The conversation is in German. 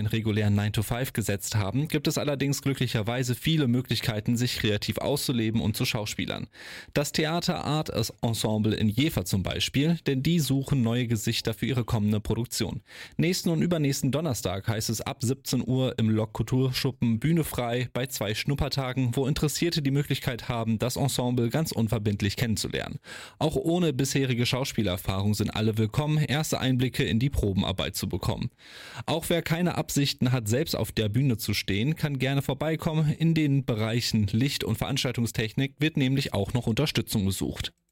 einen regulären 9-to-5 gesetzt haben, gibt es allerdings glücklicherweise viele Möglichkeiten, sich kreativ auszuleben und zu schauspielern. Das Theater Art Ensemble in Jever zum Beispiel, denn die suchen neue Gesichter für ihre kommende Produktion. Nächsten und übernächsten Donnerstag heißt es ab 17 Uhr im Lok Kulturschuppen Bühne frei bei 2 Schnuppertagen, wo Interessierte die Möglichkeit haben, das Ensemble ganz unverbindlich kennenzulernen. Auch ohne bisherige Schauspielerfahrung sind alle willkommen, erste Einblicke in die Probenarbeit zu bekommen. Auch wer keine Absichten hat, selbst auf der Bühne zu stehen, kann gerne vorbeikommen. In den Bereichen Licht- und Veranstaltungstechnik wird nämlich auch noch Unterstützung gesucht.